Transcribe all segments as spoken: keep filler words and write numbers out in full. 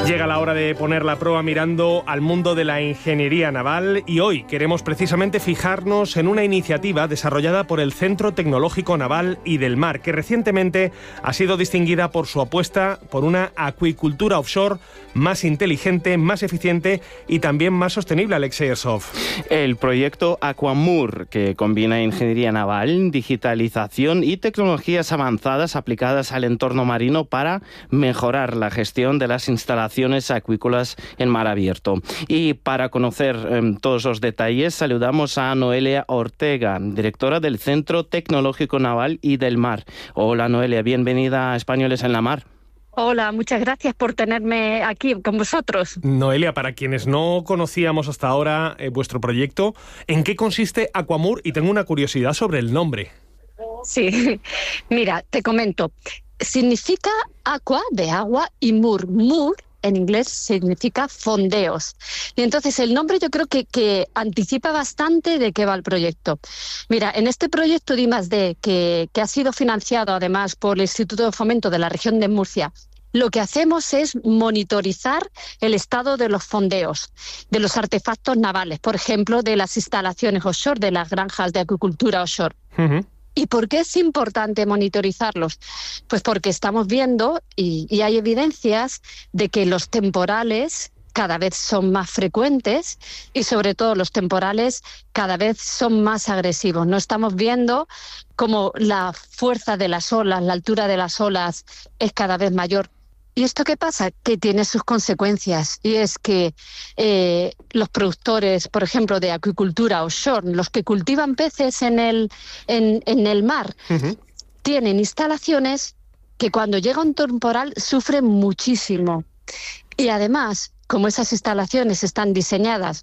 Llega la hora de poner la proa mirando al mundo de la ingeniería naval y hoy queremos precisamente fijarnos en una iniciativa desarrollada por el Centro Tecnológico Naval y del Mar, que recientemente ha sido distinguida por su apuesta por una acuicultura offshore más inteligente, más eficiente y también más sostenible, Alexey Ersov. El proyecto Aquamur, que combina ingeniería naval, digitalización y tecnologías avanzadas aplicadas al entorno marino para mejorar la gestión de las instalaciones acuícolas en mar abierto. Y para conocer eh, todos los detalles, saludamos a Noelia Ortega, directora del Centro Tecnológico Naval y del Mar. Hola Noelia, bienvenida a Españoles en la Mar. Hola, muchas gracias por tenerme aquí con vosotros. Noelia, para quienes no conocíamos hasta ahora eh, vuestro proyecto, ¿en qué consiste Aquamur? Y tengo una curiosidad sobre el nombre. Sí, mira, te comento. Significa aqua, de agua, y mur, mur, en inglés significa fondeos. Y entonces el nombre yo creo que, que anticipa bastante de qué va el proyecto. Mira, en este proyecto de I más D, que, que ha sido financiado además por el Instituto de Fomento de la región de Murcia, lo que hacemos es monitorizar el estado de los fondeos, de los artefactos navales, por ejemplo, de las instalaciones offshore, de las granjas de acuicultura offshore. Uh-huh. ¿Y por qué es importante monitorizarlos? Pues porque estamos viendo, y, y hay evidencias, de que los temporales cada vez son más frecuentes y sobre todo los temporales cada vez son más agresivos. No estamos viendo cómo la fuerza de las olas, la altura de las olas es cada vez mayor. ¿Y esto qué pasa? Que tiene sus consecuencias, y es que eh, los productores, por ejemplo, de acuicultura offshore, los que cultivan peces en el, en, en el mar, uh-huh. tienen instalaciones que cuando llega un temporal sufren muchísimo. Y además, como esas instalaciones están diseñadas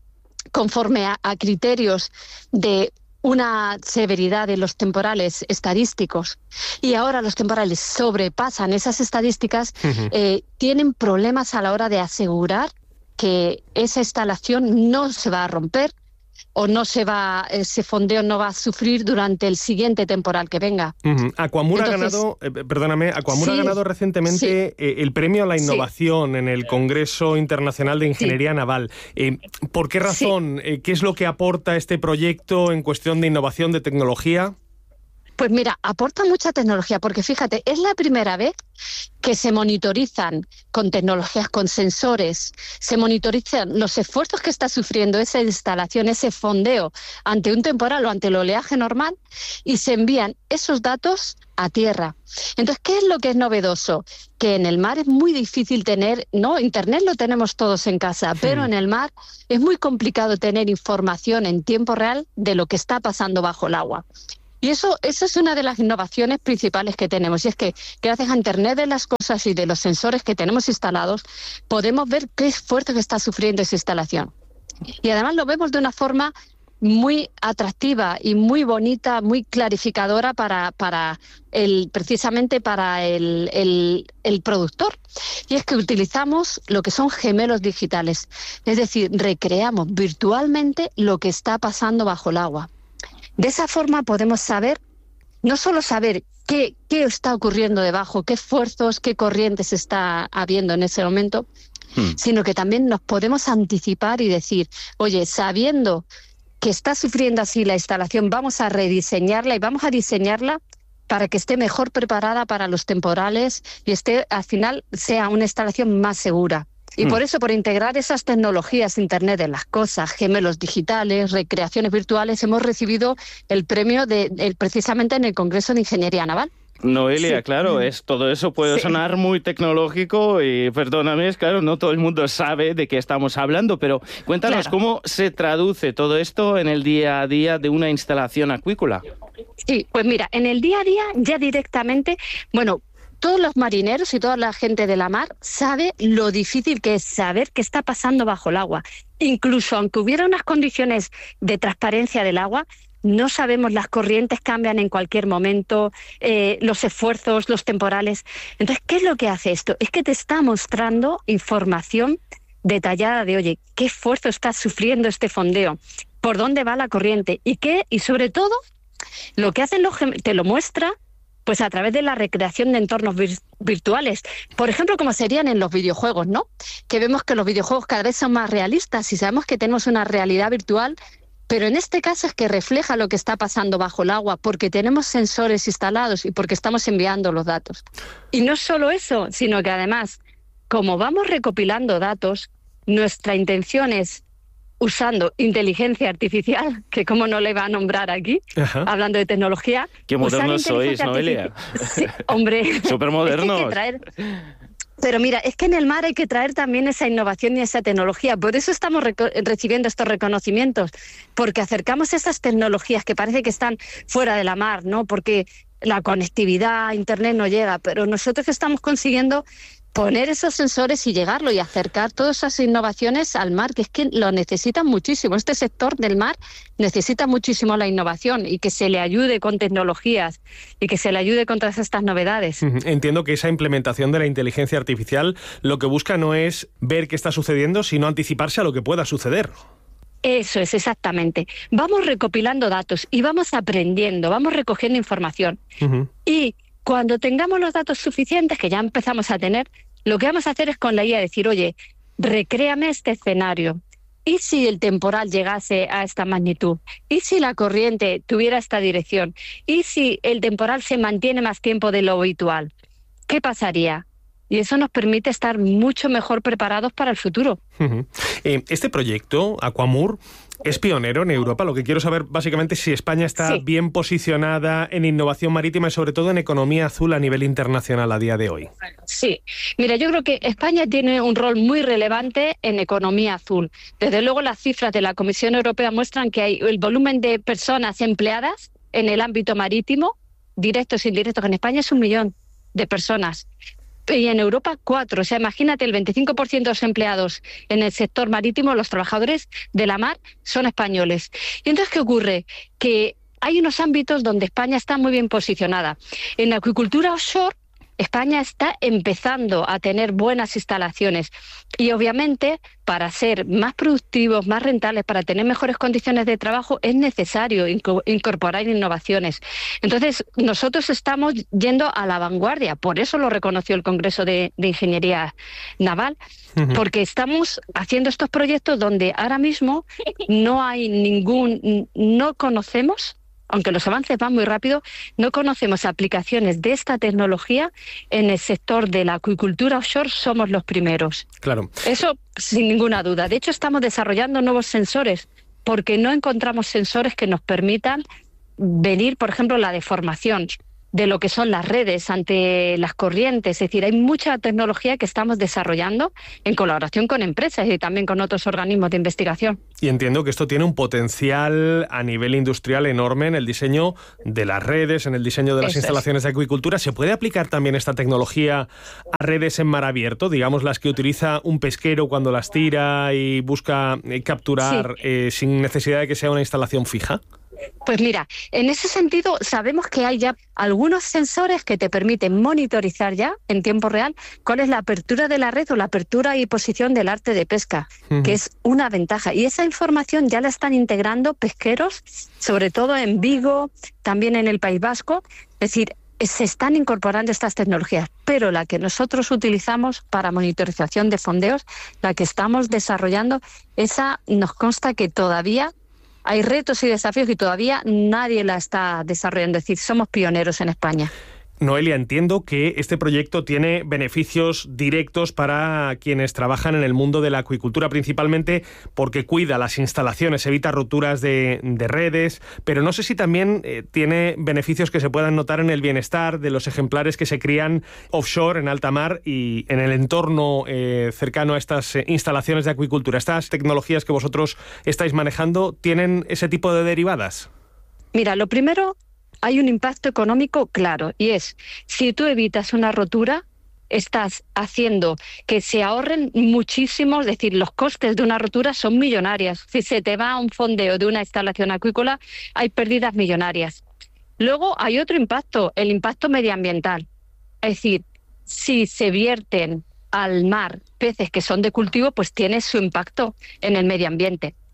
conforme a, a criterios de una severidad de los temporales estadísticos, y ahora los temporales sobrepasan esas estadísticas, uh-huh. eh, tienen problemas a la hora de asegurar que esa instalación no se va a romper o no se va, ese fondeo no va a sufrir durante el siguiente temporal que venga. Uh-huh. Aquamur Entonces, ha ganado, eh, perdóname, Aquamur sí, ha ganado recientemente sí. eh, el premio a la innovación sí. en el Congreso Internacional de Ingeniería sí. Naval. Eh, ¿Por qué razón? Sí. Eh, ¿Qué es lo que aporta este proyecto en cuestión de innovación, de tecnología? Pues mira, aporta mucha tecnología, porque fíjate, es la primera vez que se monitorizan con tecnologías, con sensores, se monitorizan los esfuerzos que está sufriendo esa instalación, ese fondeo ante un temporal o ante el oleaje normal, y se envían esos datos a tierra. Entonces, ¿qué es lo que es novedoso? Que en el mar es muy difícil tener, no, Internet lo tenemos todos en casa, sí. pero en el mar es muy complicado tener información en tiempo real de lo que está pasando bajo el agua. Y eso, eso es una de las innovaciones principales que tenemos, y es que gracias a Internet de las cosas y de los sensores que tenemos instalados, podemos ver qué esfuerzo que está sufriendo esa instalación. Y además lo vemos de una forma muy atractiva y muy bonita, muy clarificadora para, para el, precisamente para el, el, el productor. Y es que utilizamos lo que son gemelos digitales, es decir, recreamos virtualmente lo que está pasando bajo el agua. De esa forma podemos saber, no solo saber qué, qué está ocurriendo debajo, qué esfuerzos, qué corrientes está habiendo en ese momento, hmm. sino que también nos podemos anticipar y decir, oye, sabiendo que está sufriendo así la instalación, vamos a rediseñarla y vamos a diseñarla para que esté mejor preparada para los temporales y esté, al final sea una instalación más segura. Y por eso, por integrar esas tecnologías, Internet de las cosas, gemelos digitales, recreaciones virtuales, hemos recibido el premio de, de precisamente en el Congreso de Ingeniería Naval. Noelia, sí. claro, es todo eso puede sí. sonar muy tecnológico y perdóname, es claro, no todo el mundo sabe de qué estamos hablando, pero cuéntanos claro. cómo se traduce todo esto en el día a día de una instalación acuícola. Sí, pues mira, en el día a día ya directamente, bueno, todos los marineros y toda la gente de la mar sabe lo difícil que es saber qué está pasando bajo el agua. Incluso aunque hubiera unas condiciones de transparencia del agua, no sabemos, las corrientes cambian en cualquier momento, eh, los esfuerzos, los temporales. Entonces, ¿qué es lo que hace esto? Es que te está mostrando información detallada de, oye, ¿qué esfuerzo está sufriendo este fondeo? ¿Por dónde va la corriente? ¿Y qué? Y sobre todo, lo que hacen los gem- te lo muestra Pues a través de la recreación de entornos vir- virtuales, por ejemplo, como serían en los videojuegos, ¿no? Que vemos que los videojuegos cada vez son más realistas y sabemos que tenemos una realidad virtual, pero en este caso es que refleja lo que está pasando bajo el agua, porque tenemos sensores instalados y porque estamos enviando los datos. Y no solo eso, sino que además, como vamos recopilando datos, nuestra intención es, usando inteligencia artificial, que cómo no le va a nombrar aquí, Ajá. hablando de tecnología. Qué modernos sois, Noelia. Sí, hombre. Súper modernos. Es que hay que traer... Pero mira, es que en el mar hay que traer también esa innovación y esa tecnología. Por eso estamos reco- recibiendo estos reconocimientos, porque acercamos esas tecnologías que parece que están fuera de la mar, ¿no? Porque la conectividad, Internet no llega, pero nosotros estamos consiguiendo poner esos sensores y llegarlo y acercar todas esas innovaciones al mar, que es que lo necesitan muchísimo. Este sector del mar necesita muchísimo la innovación y que se le ayude con tecnologías y que se le ayude con todas estas novedades. Entiendo que esa implementación de la inteligencia artificial lo que busca no es ver qué está sucediendo, sino anticiparse a lo que pueda suceder. Eso es, exactamente. Vamos recopilando datos y vamos aprendiendo, vamos recogiendo información. Uh-huh. Y cuando tengamos los datos suficientes, que ya empezamos a tener, lo que vamos a hacer es con la I A decir, oye, recréame este escenario. ¿Y si el temporal llegase a esta magnitud? ¿Y si la corriente tuviera esta dirección? ¿Y si el temporal se mantiene más tiempo de lo habitual? ¿Qué pasaría? Y eso nos permite estar mucho mejor preparados para el futuro. Uh-huh. Eh, este proyecto, Aquamour, es pionero en Europa. Lo que quiero saber básicamente es si España está sí. bien posicionada en innovación marítima y sobre todo en economía azul a nivel internacional a día de hoy. Sí, mira, yo creo que España tiene un rol muy relevante en economía azul. Desde luego las cifras de la Comisión Europea muestran que hay el volumen de personas empleadas en el ámbito marítimo, directos e indirectos, en España es un millón de personas. Y en Europa, cuatro. O sea, imagínate, el veinticinco por ciento de los empleados en el sector marítimo, los trabajadores de la mar, son españoles. Y entonces, ¿qué ocurre? Que hay unos ámbitos donde España está muy bien posicionada. En la acuicultura offshore, España está empezando a tener buenas instalaciones y obviamente para ser más productivos, más rentables, para tener mejores condiciones de trabajo es necesario inco- incorporar innovaciones. Entonces nosotros estamos yendo a la vanguardia, por eso lo reconoció el Congreso de, de Ingeniería Naval, uh-huh. porque estamos haciendo estos proyectos donde ahora mismo no hay ningún, no conocemos, aunque los avances van muy rápido, no conocemos aplicaciones de esta tecnología en el sector de la acuicultura offshore, somos los primeros. Claro. Eso sin ninguna duda. De hecho, estamos desarrollando nuevos sensores, porque no encontramos sensores que nos permitan medir, por ejemplo, la deformación de lo que son las redes ante las corrientes. Es decir, hay mucha tecnología que estamos desarrollando en colaboración con empresas y también con otros organismos de investigación. Y entiendo que esto tiene un potencial a nivel industrial enorme en el diseño de las redes, en el diseño de las Eso instalaciones es. de acuicultura. ¿Se puede aplicar también esta tecnología a redes en mar abierto? Digamos, las que utiliza un pesquero cuando las tira y busca capturar sí. eh, sin necesidad de que sea una instalación fija. Pues mira, en ese sentido sabemos que hay ya algunos sensores que te permiten monitorizar ya en tiempo real cuál es la apertura de la red o la apertura y posición del arte de pesca, uh-huh. que es una ventaja. Y esa información ya la están integrando pesqueros, sobre todo en Vigo, también en el País Vasco. Es decir, se están incorporando estas tecnologías, pero la que nosotros utilizamos para monitorización de fondeos, la que estamos desarrollando, esa nos consta que todavía hay retos y desafíos y todavía nadie la está desarrollando. Es decir, somos pioneros en España. Noelia, entiendo que este proyecto tiene beneficios directos para quienes trabajan en el mundo de la acuicultura, principalmente porque cuida las instalaciones, evita roturas de, de redes, pero no sé si también eh, tiene beneficios que se puedan notar en el bienestar de los ejemplares que se crían offshore, en alta mar y en el entorno eh, cercano a estas eh, instalaciones de acuicultura. ¿Estas tecnologías que vosotros estáis manejando tienen ese tipo de derivadas? Mira, lo primero, hay un impacto económico claro y es, si tú evitas una rotura, estás haciendo que se ahorren muchísimo, es decir, los costes de una rotura son millonarias. Si se te va un fondeo de una instalación acuícola, hay pérdidas millonarias. Luego hay otro impacto, el impacto medioambiental. Es decir, si se vierten al mar peces que son de cultivo, pues tiene su impacto en el medio ambiente.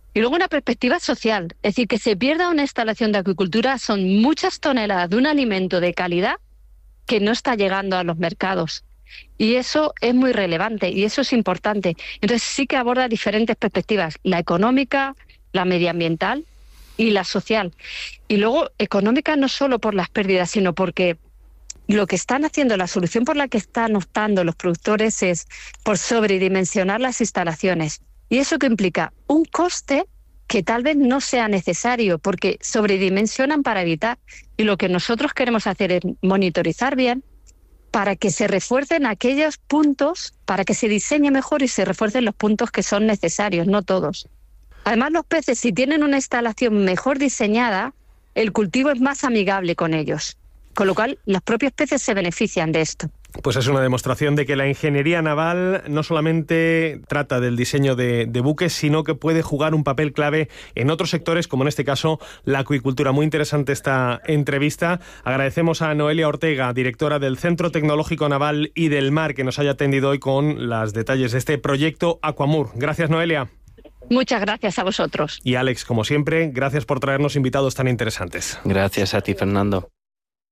Y luego una perspectiva social, es decir, que se pierda una instalación de acuicultura son muchas toneladas de un alimento de calidad que no está llegando a los mercados. Y eso es muy relevante y eso es importante. Entonces sí que aborda diferentes perspectivas, la económica, la medioambiental y la social. Y luego económica no solo por las pérdidas, sino porque lo que están haciendo, la solución por la que están optando los productores es por sobredimensionar las instalaciones. ¿Y eso qué implica? Un coste que tal vez no sea necesario porque sobredimensionan para evitar. Y lo que nosotros queremos hacer es monitorizar bien para que se refuercen aquellos puntos, para que se diseñe mejor y se refuercen los puntos que son necesarios, no todos. Además, los peces, si tienen una instalación mejor diseñada, el cultivo es más amigable con ellos. Con lo cual, los propios peces se benefician de esto. Pues es una demostración de que la ingeniería naval no solamente trata del diseño de, de buques, sino que puede jugar un papel clave en otros sectores, como en este caso la acuicultura. Muy interesante esta entrevista. Agradecemos a Noelia Ortega, directora del Centro Tecnológico Naval y del Mar, que nos haya atendido hoy con los detalles de este proyecto Aquamur. Gracias, Noelia. Muchas gracias a vosotros. Y Alex, como siempre, gracias por traernos invitados tan interesantes. Gracias a ti, Fernando.